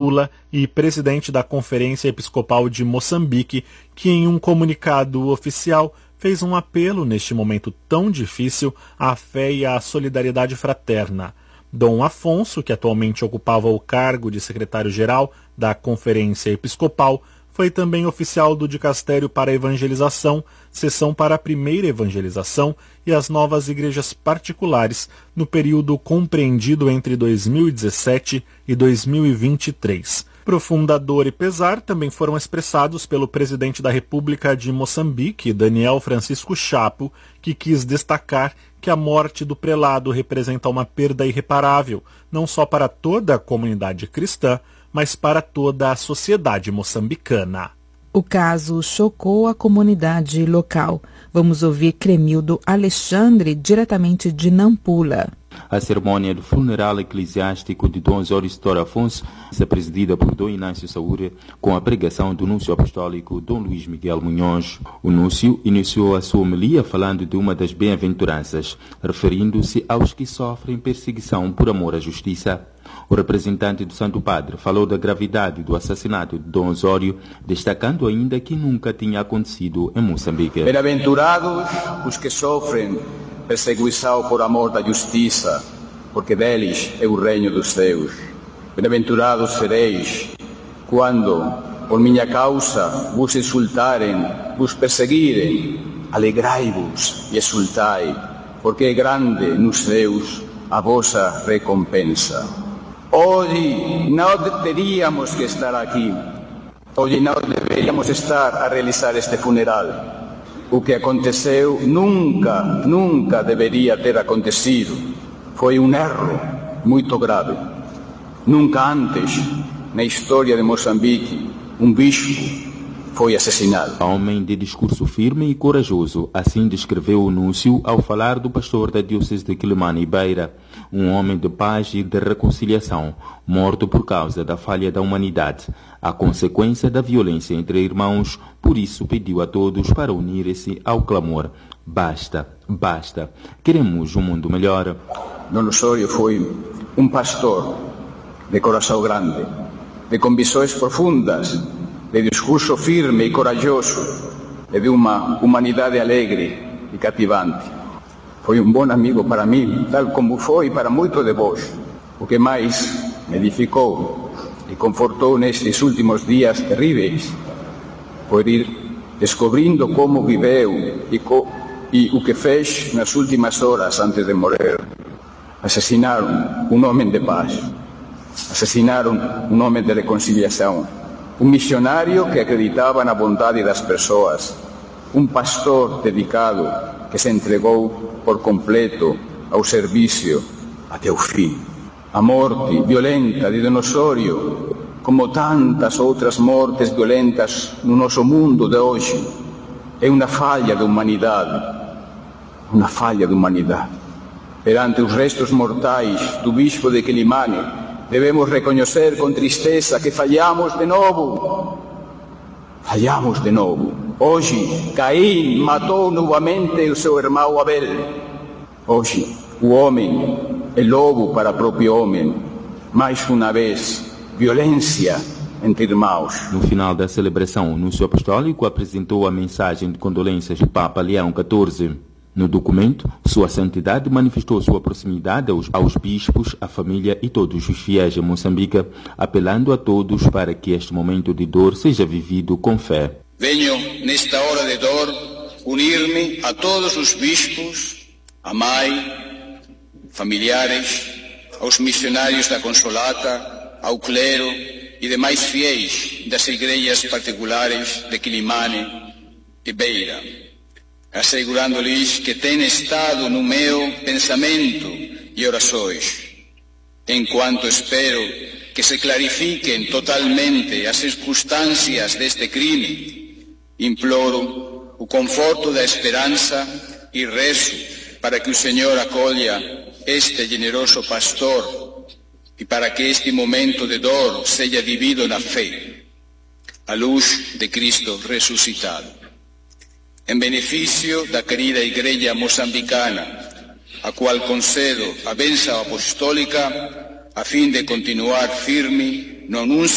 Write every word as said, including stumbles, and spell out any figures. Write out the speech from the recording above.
Nampula e presidente da Conferência Episcopal de Moçambique, que em um comunicado oficial fez um apelo neste momento tão difícil à fé e à solidariedade fraterna. Dom Afonso, que atualmente ocupava o cargo de secretário-geral da Conferência Episcopal, foi também oficial do Dicastério para a Evangelização, seção para a primeira evangelização e as novas igrejas particulares, no período compreendido entre dois mil e dezessete e dois mil e vinte e três. Profunda dor e pesar também foram expressados pelo presidente da República de Moçambique, Daniel Francisco Chapo, que quis destacar que a morte do prelado representa uma perda irreparável, não só para toda a comunidade cristã, mas para toda a sociedade moçambicana. O caso chocou a comunidade local. Vamos ouvir Cremildo Alexandre, diretamente de Nampula. A cerimônia do funeral eclesiástico de Dom Osório Story Afonso é presidida por Dom Inácio Saúde, com a pregação do núncio apostólico Dom Luís Miguel Munhoz. O núncio iniciou a sua homilia falando de uma das bem-aventuranças, referindo-se aos que sofrem perseguição por amor à justiça. O representante do Santo Padre falou da gravidade do assassinato de Dom Osório, destacando ainda que nunca tinha acontecido em Moçambique. Bem-aventurados os que sofrem perseguição por amor da justiça, porque deles é o reino dos céus. Bem-aventurados sereis quando, por minha causa, vos insultarem, vos perseguirem. Alegrai-vos e exultai, porque é grande nos céus a vossa recompensa. Hoje não teríamos que estar aqui. Hoje não deveríamos estar a realizar este funeral. O que aconteceu nunca, nunca deveria ter acontecido. Foi um erro muito grave. Nunca antes, na história de Moçambique, um bispo foi assassinado. Homem de discurso firme e corajoso, assim descreveu o núncio ao falar do pastor da diocese de Quelimane e Beira, um homem de paz e de reconciliação, morto por causa da falha da humanidade, a consequência da violência entre irmãos. Por isso pediu a todos para unirem-se ao clamor: basta, basta, queremos um mundo melhor. Dom Osório foi um pastor de coração grande, de convicções profundas, de discurso firme e corajoso, e de uma humanidade alegre e cativante. Foi um bom amigo para mim, tal como foi para muitos de vós. O que mais me edificou e confortou nestes últimos dias terríveis foi ir descobrindo como viveu e, co e o que fez nas últimas horas antes de morrer. Assassinaram um homem de paz, assassinaram um homem de reconciliação, um missionário que acreditava na bondade das pessoas, um pastor dedicado que se entregou por completo ao serviço até o fim. A morte violenta de Dom Osório, como tantas outras mortes violentas no nosso mundo de hoje, é uma falha da humanidade, uma falha da humanidade. Perante os restos mortais do bispo de Quelimane, devemos reconhecer com tristeza que falhamos de novo. Falhamos de novo. Hoje, Caim matou novamente o seu irmão Abel. Hoje, o homem é lobo para o próprio homem. Mais uma vez, violência entre irmãos. No final da celebração, o núncio apostólico apresentou a mensagem de condolências do Papa Leão quatorze. No documento, Sua Santidade manifestou sua proximidade aos, aos bispos, à família e todos os fiéis em Moçambique, apelando a todos para que este momento de dor seja vivido com fé. Venho, nesta hora de dor, unir-me a todos os bispos, a mãe, familiares, aos missionários da Consolata, ao clero e demais fiéis das igrejas particulares de Quelimane e Beira, assegurando-lhes que têm estado no meu pensamento e orações, enquanto espero que se clarifiquem totalmente as circunstâncias deste crime. Imploro o conforto da esperança e rezo para que o Senhor acolha este generoso pastor e para que este momento de dor seja vivido na fé, à luz de Cristo ressuscitado. Em benefício da querida Igreja moçambicana, a qual concedo a bênção apostólica, a fim de continuar firme no anúncio